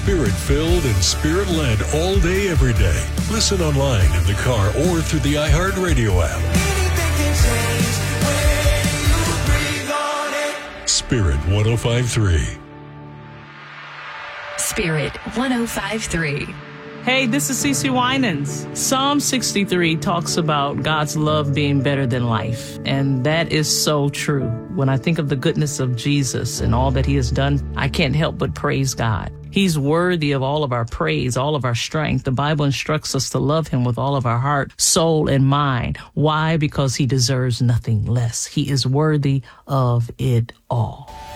Spirit-filled and Spirit-led all day, every day. Listen online, in the car, or through the iHeartRadio app. Spirit 105.3. Spirit 105.3. Hey, this is CeCe Winans. Psalm 63 talks about God's love being better than life, and that is so true. When I think of the goodness of Jesus and all that he has done, I can't help but praise God. He's worthy of all of our praise, all of our strength. The Bible instructs us to love him with all of our heart, soul, and mind. Why? Because he deserves nothing less. He is worthy of it all.